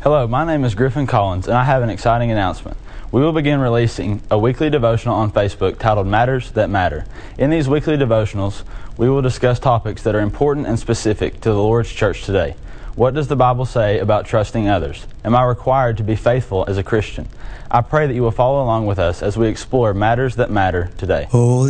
Hello, my name is Griffin Collins, and I have an exciting announcement. We will begin releasing a weekly devotional on Facebook titled Matters That Matter. In these weekly devotionals, we will discuss topics that are important and specific to the Lord's church today. What does the Bible say about trusting others? Am I required to be faithful as a Christian? I pray that you will follow along with us as we explore matters that matter today. Holy